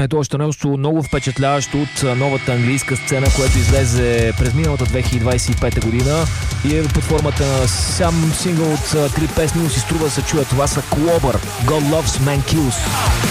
Ето още нещо много впечатляващо от новата английска сцена, което излезе през миналата 2025 година и е под формата на сам сингъл от 3 песни, но си струва да се чуе. Това са Clover, God Loves Man Kills.